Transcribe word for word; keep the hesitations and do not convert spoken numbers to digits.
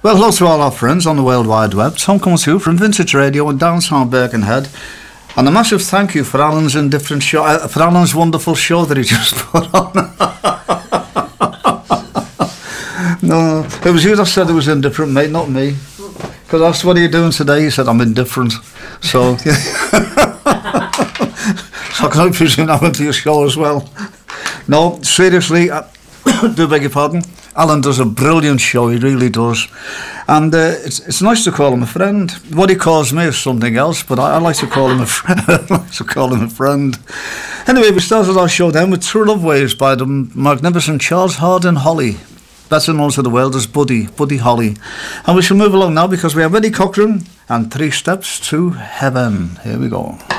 Well, hello to all our friends on the World Wide Web. Tom comes to you from Vintage Radio in downtown Birkenhead. And a massive thank you for Alan's indifferent show, uh, for Alan's wonderful show that he just put on. No, it was you that said it was indifferent, mate, not me. Because I asked, what are you doing today? He said, I'm indifferent. So, yeah. So I can only presume I went to your show as well. No, seriously, I do beg your pardon. Alan does a brilliant show, he really does. And uh, it's it's nice to call him a friend. What he calls me is something else, but I, I like to call him a friend. I like to call him a friend. Anyway, we started our show then with True Love Waves by the magnificent Charles Hardin Holly, better known to the world as Buddy, Buddy Holly. And we shall move along now because we have Eddie Cochran and Three Steps to Heaven. Here we go.